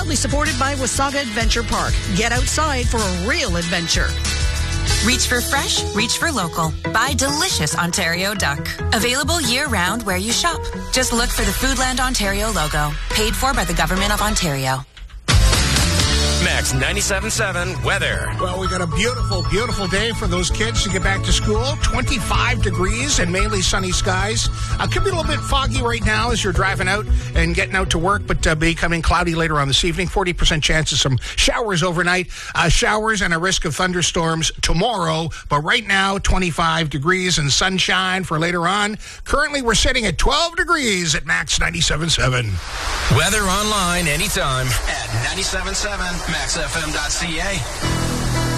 Proudly supported by Wasaga Adventure Park. Get outside for a real adventure. Reach for fresh, reach for local. Buy delicious Ontario duck. Available year-round where you shop. Just look for the Foodland Ontario logo. Paid for by the Government of Ontario. Max 97.7 weather. Well, we got a beautiful, beautiful day for those kids to get back to school. 25 degrees and mainly sunny skies. Could be a little bit foggy right now as you're driving out and getting out to work, but becoming cloudy later on this evening. 40% chance of some showers overnight. Showers and a risk of thunderstorms tomorrow. But right now, 25 degrees and sunshine for later on. Currently, we're sitting at 12 degrees at Max 97.7. Weather online anytime at 97.7 maxfm.ca.